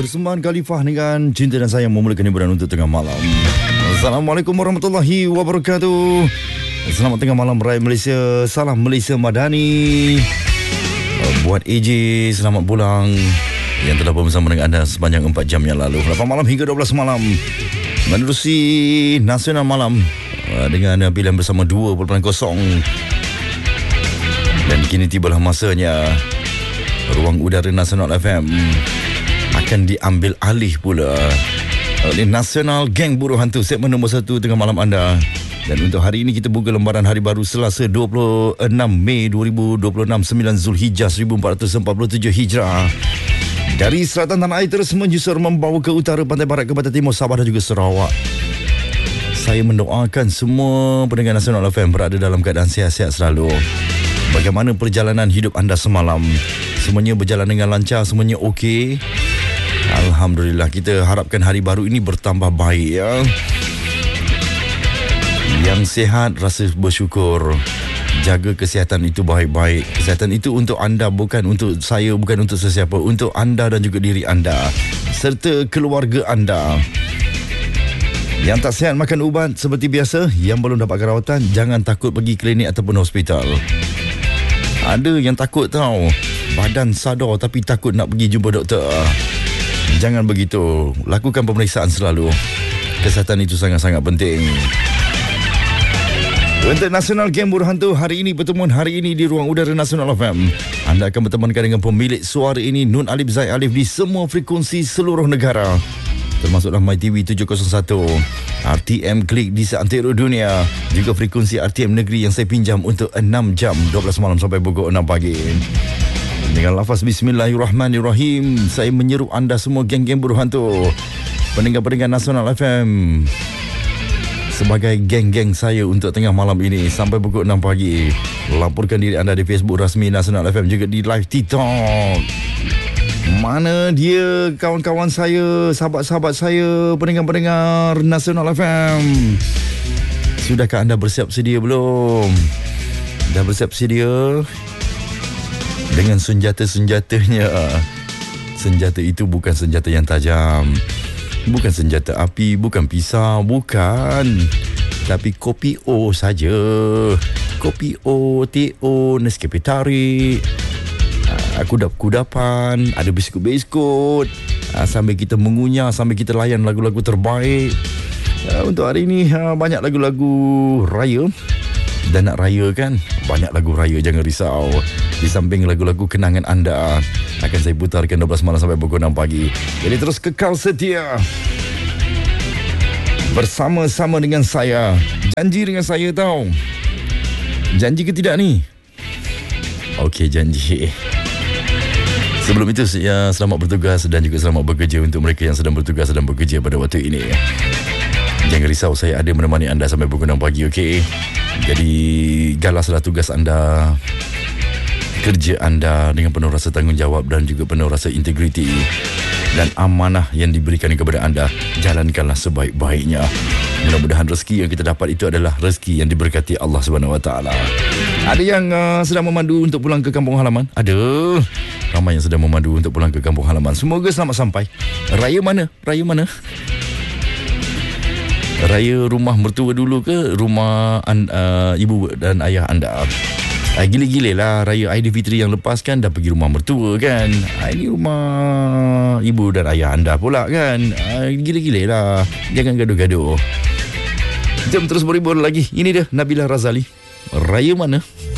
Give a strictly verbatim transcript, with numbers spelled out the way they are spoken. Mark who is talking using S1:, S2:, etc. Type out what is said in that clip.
S1: Persembahan Khalifah dengan Cinta dan Sayang memulakan hiburan untuk tengah malam. Assalamualaikum warahmatullahi wabarakatuh. Selamat tengah malam Raya Malaysia. Salam Malaysia Madani. Buat A J, selamat pulang yang telah bersama dengan anda sepanjang empat jam yang lalu, lapan malam hingga dua belas malam, menerusi Nasional Malam dengan pilihan bersama dua kosong. Dan kini tibalah masanya ruang udara Nasional F M akan diambil alih pula oleh Nasional Geng Buruh Hantu, segmen nombor satu tengah malam anda. Dan untuk hari ini kita buka lembaran hari baru Selasa dua puluh enam Mei dua ribu dua puluh enam, sembilan Zulhijjah seribu empat ratus empat puluh tujuh Hijrah. Dari selatan tanah air terus menyusur membawa ke utara, pantai barat ke pantai timur, Sabah dan juga Sarawak. Saya mendoakan semua pendengar Nasional F M berada dalam keadaan sihat-sihat selalu. Bagaimana perjalanan hidup anda semalam? Semuanya berjalan dengan lancar, semuanya okey? Alhamdulillah, kita harapkan hari baru ini bertambah baik ya. Yang sihat rasa bersyukur. Jaga kesihatan itu baik-baik. Kesihatan itu untuk anda, bukan untuk saya, bukan untuk sesiapa. Untuk anda dan juga diri anda serta keluarga anda. Yang tak sihat makan ubat seperti biasa. Yang belum dapat rawatan, jangan takut pergi klinik ataupun hospital. Ada yang takut tahu, badan sadar tapi takut nak pergi jumpa doktor. Jangan begitu. Lakukan pemeriksaan selalu. Kesihatan itu sangat-sangat penting. Untuk Nasional Geng Buruh Hantu, hari ini pertemuan hari ini di ruang udara Nasional F M. Anda akan bertemankan dengan pemilik suara ini, Nun Alif Zaid Alif, di semua frekuensi seluruh negara, termasuklah MyTV tujuh kosong satu, R T M Klik di seantero dunia, juga frekuensi R T M Negeri yang saya pinjam untuk enam jam, dua belas malam sampai pukul enam pagi. Dengan lafaz Bismillahirrahmanirrahim, saya menyeru anda semua geng-geng buruh hantu, pendengar-pendengar Nasional F M, sebagai geng-geng saya untuk tengah malam ini sampai pukul enam pagi. Laporkan diri anda di Facebook rasmi Nasional F M, juga di live TikTok. Mana dia kawan-kawan saya, sahabat-sahabat saya, pendengar-pendengar Nasional F M? Sudahkah anda bersiap sedia belum? Dah bersiap sedia? Dengan senjata-senjatanya. Senjata itu bukan senjata yang tajam, bukan senjata api, bukan pisau, bukan. Tapi kopi O saja. Kopi O, teh O, Nescafe tarik, kudap-kudapan, ada biskut-biskut, sambil kita mengunyah, sambil kita layan lagu-lagu terbaik. Untuk hari ini banyak lagu-lagu raya. Dan nak raya kan, banyak lagu raya, jangan risau. Di samping lagu-lagu kenangan anda, akan saya putarkan dua belas malam sampai pukul enam pagi. Jadi terus kekal setia bersama-sama dengan saya. Janji dengan saya tau. Janji ke tidak ni? Okey, janji. Sebelum itu, ya, selamat bertugas dan juga selamat bekerja untuk mereka yang sedang bertugas, sedang bekerja pada waktu ini. Jangan risau, saya ada menemani anda sampai pukul enam pagi, okey? Jadi, galaslah tugas anda, kerja anda dengan penuh rasa tanggungjawab dan juga penuh rasa integriti. Dan amanah yang diberikan kepada anda, jalankanlah sebaik-baiknya. Mudah-mudahan rezeki yang kita dapat itu adalah rezeki yang diberkati Allah Subhanahu Wa Taala. Ada yang uh, sedang memandu untuk pulang ke kampung halaman? Ada. Ramai yang sedang memandu untuk pulang ke kampung halaman. Semoga selamat sampai. Raya mana? Raya mana? Raya rumah mertua dulu ke rumah an, uh, ibu dan ayah anda? Uh, gila-gila lah, raya Aidilfitri yang lepas kan dah pergi rumah mertua kan. Uh, ini rumah ibu dan ayah anda pula kan. Uh, gila-gila lah, jangan gaduh-gaduh. Jom terus berhibur lagi. Ini dia Nabila Razali. Raya mana?